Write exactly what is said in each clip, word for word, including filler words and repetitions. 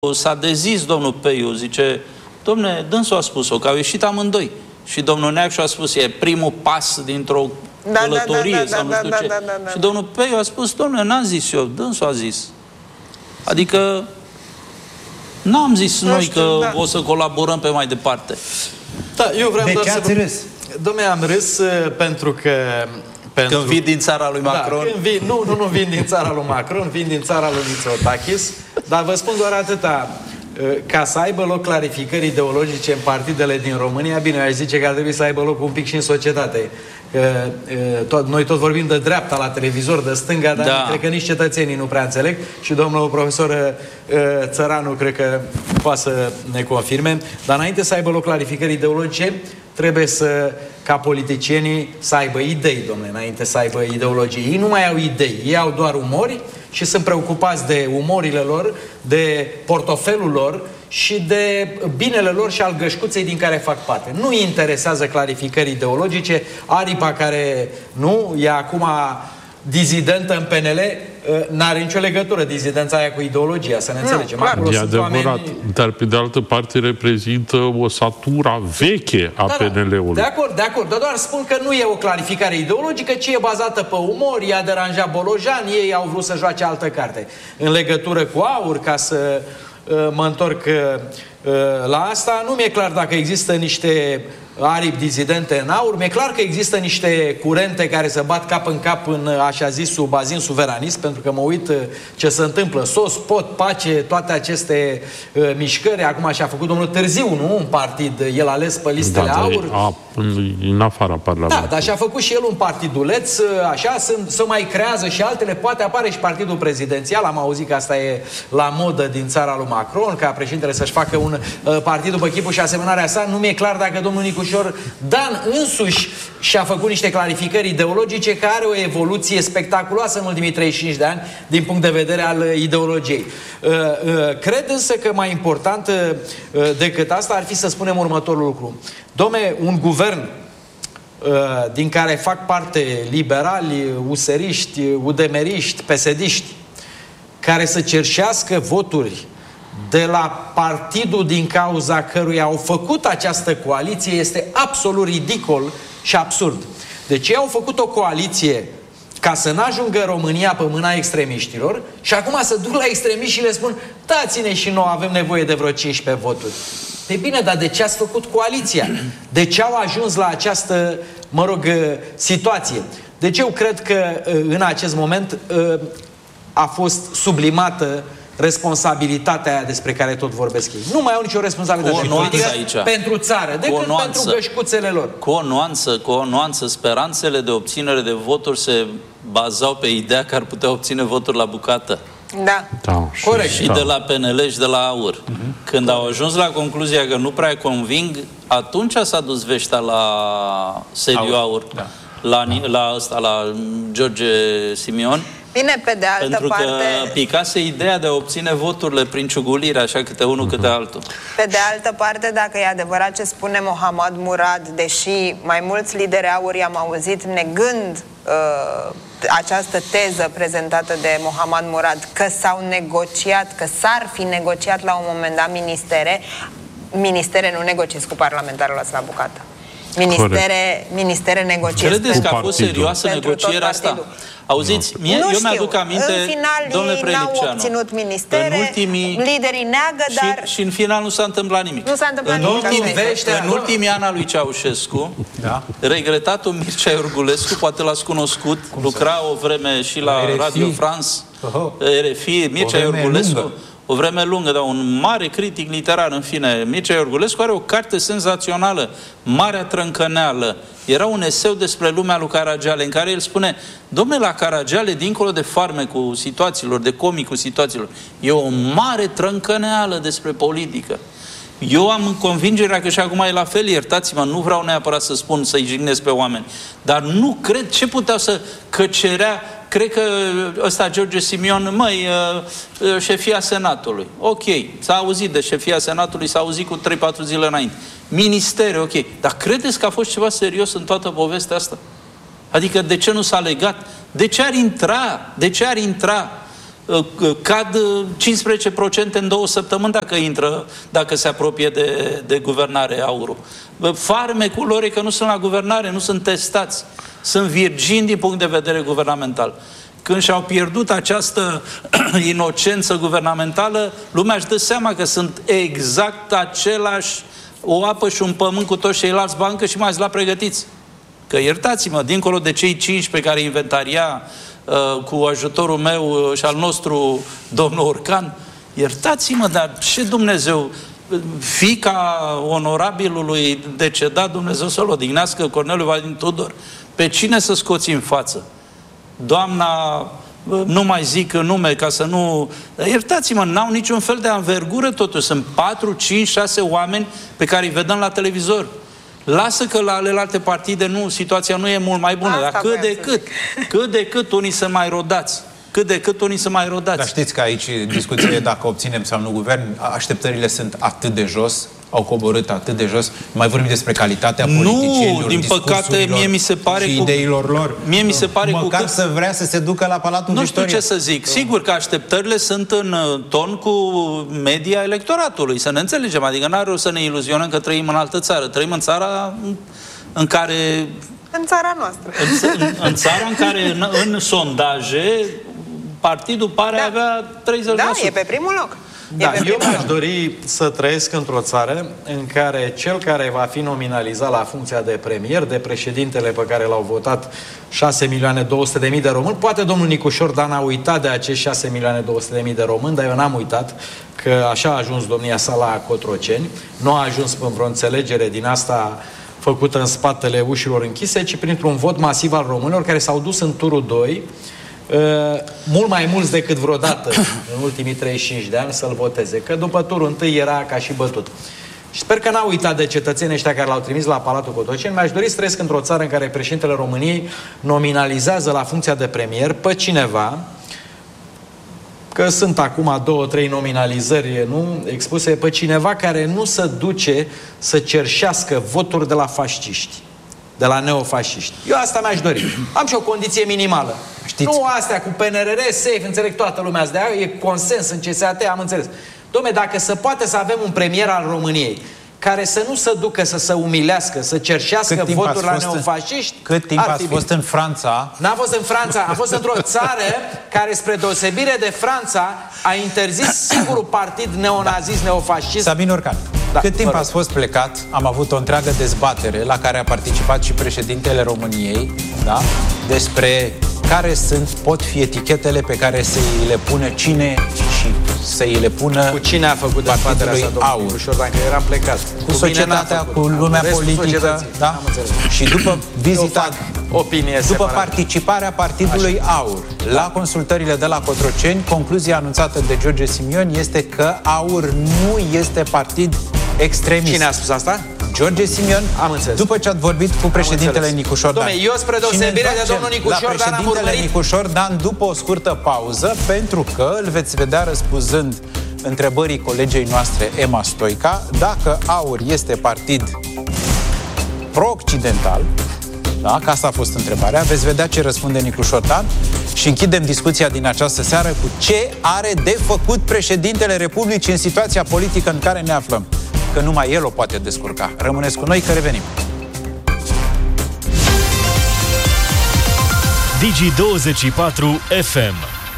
S-a dezis domnul Peiu, zice, domne, dânsul a spus-o, că au ieșit amândoi. Și domnul Neacșu a spus, e primul pas dintr-o da, călătorie da, da, da, sau nu știu da, ce. da, da, da. Și domnul Peiu a spus, domnule, n-am zis eu, dânsul a zis. Adică n-am zis nu noi știu, că da. o să colaborăm pe mai departe. Da, eu vreau de doar ce să... ați râs? Dom'le, am râs uh, pentru că... Pentru... Când vii din țara lui Macron? Da, când vin, nu, nu, nu vin din țara lui Macron, vin din țara lui Mitsotakis, dar vă spun doar atâta. Ca să aibă loc clarificări ideologice în partidele din România, bine, eu aș zice că ar trebui să aibă loc un pic și în societate. Că, tot, noi tot vorbim de dreapta la televizor, de stânga, dar da. cred că nici cetățenii nu prea înțeleg și domnul profesor Țăranu cred că poate să ne confirme. Dar înainte să aibă loc clarificări ideologice, trebuie să, ca politicienii, să aibă idei, domnule, înainte să aibă ideologie. Ei nu mai au idei, ei au doar umori și sunt preocupați de umorile lor, de portofelul lor și de binele lor și al gășcuței din care fac parte. Nu îi interesează clarificări ideologice. Aripa, care nu e acum dizidentă în P N L, n-are nicio legătură dizidența aia cu ideologia, să ne înțelegem. Nu, Acolo e sunt adevărat, oameni... dar pe de altă parte reprezintă o satura veche a da, P N L-ului. De acord, de acord, dar doar spun că nu e o clarificare ideologică, ci e bazată pe umor, i-a deranjat Bolojan, ei au vrut să joace altă carte. În legătură cu aur, ca să uh, mă întorc uh, la asta, nu mi-e clar dacă există niște aripi dizidente în aur, mi-e clar că există niște curente care se bat cap în cap în așa zisul bazin suveranist, pentru că mă uit ce se întâmplă, sos, pot, pace, toate aceste uh, mișcări. Acum și-a făcut domnul Târziu, nu? Un partid, el ales pe listele da, aur. A, în afara Parlamentului. Da, dar și-a făcut și el un partiduleț, așa, să mai creează și altele, poate apare și partidul prezidențial, am auzit că asta e la modă din țara lui Macron, ca președintele să-și facă un uh, partid după chipul și asemănarea sa. Nu mi-e clar dacă domnul Nicușor Dan însuși și-a făcut niște clarificări ideologice care are o evoluție spectaculoasă în ultimii treizeci și cinci de ani din punct de vedere al ideologiei. Uh, uh, cred însă că mai important uh, decât asta ar fi să spunem următorul lucru. Dom'le, un guvern din care fac parte liberali, useriști, udemeriști, pesediști, care să cerșească voturi de la partidul din cauza căruia au făcut această coaliție, este absolut ridicol și absurd. Deci ei au făcut o coaliție ca să n-ajungă România pe mâna extremiștilor și acum să duc la extremiști și le spun, dați-ne și noi, avem nevoie de vreo cincisprezece voturi. E bine, dar de ce ați făcut coaliția? De ce au ajuns la această, mă rog, situație? Deci eu cred că în acest moment a fost sublimată responsabilitatea aia despre care tot vorbesc ei. Nu mai au nicio responsabilitate politică pentru țară, decât pentru gășcuțele lor. Cu o nuanță, cu o nuanță, speranțele de obținere de voturi se bazau pe ideea că ar putea obține voturi la bucată. Da. da și, Corect. Și da. de la P N L și de la AUR. Uh-huh. Când Corect. au ajuns la concluzia că nu prea conving, atunci s-a dus veștea la sediu AUR, AUR. Da. La, da. la ăsta, la George Simion. Bine, pe de altă pentru parte... că picase ideea de a obține voturile prin ciugulire, așa câte unul, uh-huh. câte altul. Pe de altă parte, dacă e adevărat ce spune Mohamed Murad, deși mai mulți lideri auri am auzit negând uh, această teză prezentată de Mohamed Murad, că s-au negociat, că s-ar fi negociat la un moment dat ministere, ministere nu negociezi cu parlamentarul ăsta la bucată. Ministere, ministere negociezi. Credeți că a fost serioasă negocierea asta? Auziți, mie, eu mi-aduc aminte, în final domnule ei n-au obținut ministere, în ultimii, liderii neagă, dar... Și, și în final nu s-a întâmplat nimic. Nu s-a întâmplat în nimic. Ultimii, în ultimii ani al lui Ceaușescu, da. regretatul Mircea Iorgulescu, poate l-ați cunoscut, Cum lucra să? o vreme și la R F I. Radio France, R F I, Mircea Iorgulescu. Lungă. O vreme lungă, dar un mare critic literar, în fine. Mircea Iorgulescu are o carte senzațională, Marea Trâncăneală. Era un eseu despre lumea lui Caragiale, în care el spune, dom'le, la Caragiale, dincolo de farmecul situațiilor, de comicul situațiilor, e o mare trâncăneală despre politică. Eu am convingerea că și acum e la fel, iertați-mă, nu vreau neapărat să spun, să-i jignesc pe oameni, dar nu cred ce puteau să căcerea. Cred că ăsta, George Simion, măi, șefia Senatului. Ok, s-a auzit de șefia Senatului, s-a auzit cu trei patru zile înainte. Ministere, ok. Dar credeți că a fost ceva serios în toată povestea asta? Adică de ce nu s-a legat? De ce ar intra? De ce ar intra cad cincisprezece la sută în două săptămâni dacă intră, dacă se apropie de, de guvernare aurul. Farmecul lor e că nu sunt la guvernare, nu sunt testați. Sunt virgini din punct de vedere guvernamental. Când și-au pierdut această inocență guvernamentală, lumea își dă seama că sunt exact același, o apă și un pământ cu toți ceilalți bancă și mai la pregătiți. Că iertați-mă, dincolo de cei cinci pe care inventaria uh, cu ajutorul meu și al nostru domnul Orcan, iertați-mă, dar ce Dumnezeu, fiica onorabilului decedat, Dumnezeu să-l odihnească, Corneliu Valentin Tudor, pe cine să scoți în față? Doamna, nu mai zic nume ca să nu... Iertați-mă, n-au niciun fel de anvergură totuși. Sunt patru, cinci, șase oameni pe care îi vedem la televizor. Lasă că la alte partide nu, situația nu e mult mai bună, asta dar cât de cât, cât de cât unii sunt mai rodați. Cât de cât unii sunt mai rodați. Dar știți că aici discuția e dacă obținem sau nu guvern, așteptările sunt atât de jos, au coborât atât de jos, mai vorbim despre calitatea politicienilor, nu, din păcate, mie mi se pare și cu, ideilor lor. Mie mi se pare măcar cu cât, să vrea să se ducă la Palatul nu Victoria. știu ce să zic. Sigur că așteptările sunt în ton cu media electoratului, să ne înțelegem. Adică n-are rost să ne iluzionăm că trăim în altă țară. Trăim în țara în care... În țara noastră. În, în, în țara în care, în, în sondaje, partidul pare da. avea treizeci la sută. Da, e pe primul loc. Da, eu aș dori să trăiesc într-o țară în care cel care va fi nominalizat la funcția de premier, de președintele pe care l-au votat șase milioane două sute de mii de români, poate domnul Nicu Șordan a uitat de acești șase milioane două sute de mii de români, dar eu n-am uitat că așa a ajuns domnia sa la Cotroceni, nu a ajuns prin vreo înțelegere din asta făcută în spatele ușilor închise, ci printr-un vot masiv al românilor care s-au dus în turul doi, Uh, mult mai mulți decât vreodată în ultimii treizeci și cinci de ani să-l voteze, că după turul întâi era ca și bătut. Și sper că n-au uitat de cetățenii ăștia care l-au trimis la Palatul Cotroceni. Mi-aș dori să trăiesc într-o țară în care președintele României nominalizează la funcția de premier pe cineva, că sunt acum două, trei nominalizări, nu, expuse, pe cineva care nu se duce să cerșească voturi de la fasciști, de la neofasciști. Eu asta mi-aș dori. Am și o condiție minimală. Știți? Nu astea cu P N R R, safe, înțeleg toată lumea asta, e consens în C S A T, am înțeles. Dom'le, dacă se poate să avem un premier al României care să nu se ducă să se umilească, să cerșească voturi la neofasciști. Cât timp ați fost în Franța? N-am fost în Franța, am fost într-o țară care, spre deosebire de Franța, a interzis singurul partid neonazist, neofascist. Sabin Orcan, da, cât timp ați fost plecat, am avut o întreagă dezbatere la care a participat și președintele României, da? Despre care sunt, pot fi etichetele pe care să îi le pună cine și să îi le pună. Cu cine a făcut dezbaterea asta, domnul Nicu Șordan, că eram plecat? Cu, cu societatea, cu lumea politică, da? Și după vizita, opinie după separat. participarea Partidului Așa. Aur la consultările de la Cotroceni, concluzia anunțată de George Simion este că Aur nu este partid extremist. Cine a spus asta? George Simion, am înțeles. După ce ați vorbit cu președintele Nicu Șordan. Dom'le, eu spre deosebire de domnul Nicu Șordan am urmărit Nicu Șordan după o scurtă pauză, pentru că îl veți vedea răspunzând întrebării colegei noastre Emma Stoica, dacă Aur este partid pro-occidental, da? Că asta a fost întrebarea, veți vedea ce răspunde Nicu Șordan și închidem discuția din această seară cu ce are de făcut președintele Republicii în situația politică în care ne aflăm. Că numai el o poate descurca. Rămâneți cu noi că revenim. Digi douăzeci și patru F M.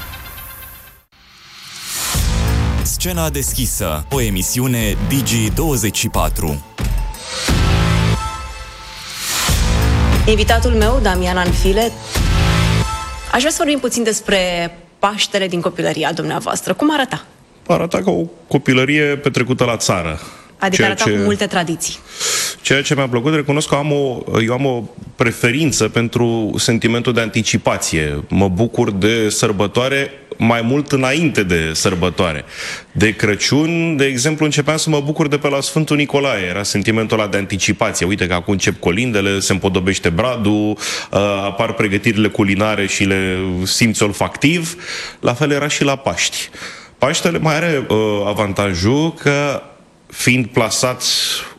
Scena deschisă, o emisiune Digi douăzeci și patru. Invitatul meu, Damian Anfile, aș vrea să vorbim puțin despre Paștele din copilăria dumneavoastră. Cum arăta? Arăta ca o copilărie petrecută la țară. Adică arăta ce... cu multe tradiții. Ceea ce mi-a plăcut, recunosc că am o, eu am o preferință pentru sentimentul de anticipație. Mă bucur de sărbătoare mai mult înainte de sărbătoare. De Crăciun, de exemplu, începeam să mă bucur de pe la Sfântul Nicolae. Era sentimentul ăla de anticipație. Uite că acum încep colindele, se împodobește bradul, apar pregătirile culinare și le simți olfactiv. La fel era și la Paști. Paștele mai are uh, avantajul că, fiind plasați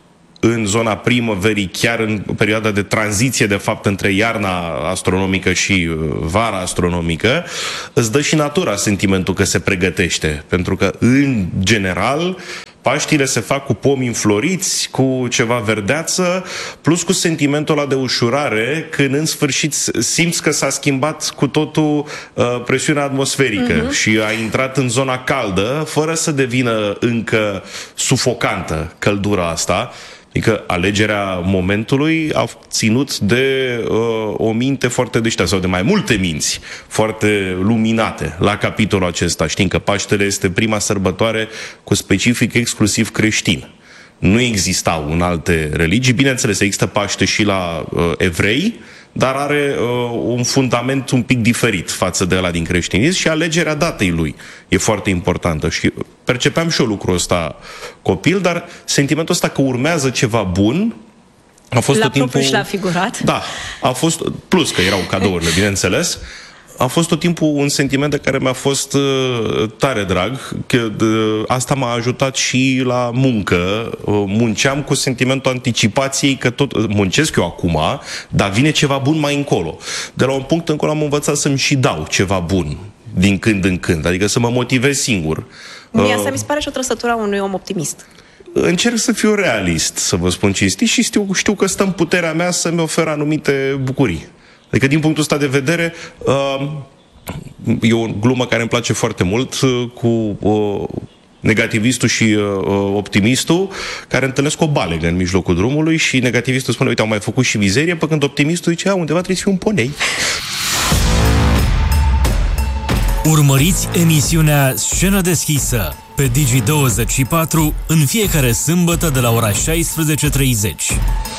în zona primăverii, chiar în perioada de tranziție, de fapt, între iarna astronomică și vara astronomică, îți dă și natura sentimentul că se pregătește. Pentru că, în general, Paștile se fac cu pomi înfloriți, cu ceva verdeață, plus cu sentimentul ăla de ușurare, când în sfârșit simți că s-a schimbat cu totul uh, presiunea atmosferică uh-huh. și a intrat în zona caldă, fără să devină încă sufocantă căldura asta. Adică alegerea momentului a ținut de uh, o minte foarte deșteaptă, sau de mai multe minți foarte luminate la capitolul acesta. Știm că Paștele este prima sărbătoare cu specific exclusiv creștin. Nu existau în alte religii. Bineînțeles, există Paște și la uh, evrei, dar are uh, un fundament un pic diferit față de ăla din creștinism și alegerea datei lui e foarte importantă. Și percepeam și eu lucrul ăsta copil, dar sentimentul ăsta că urmează ceva bun a fost la tot timpul... și la figurat. Da, a fost, plus că erau cadourile, bineînțeles, a fost tot timpul un sentiment de care mi-a fost uh, tare drag, că uh, asta m-a ajutat și la muncă. Uh, munceam cu sentimentul anticipației că tot muncesc eu acum, dar vine ceva bun mai încolo. De la un punct încolo am învățat să-mi și dau ceva bun din când în când, adică să mă motivez singur. Mie asta mi se pare și o trăsătură a unui om optimist. Încerc să fiu realist, să vă spun cinstit, și știu, știu că stă în puterea mea să-mi ofer anumite bucurii. Adică, din punctul ăsta de vedere, uh, e o glumă care îmi place foarte mult uh, cu uh, negativistul și uh, optimistul, care întâlnesc o balegă în mijlocul drumului și negativistul spune, uite, au mai făcut și mizerie, pe când optimistul zice, a, undeva trebuie să fie un ponei. Urmăriți emisiunea Scenă deschisă pe Digi douăzeci și patru în fiecare sâmbătă de la ora șaisprezece și treizeci.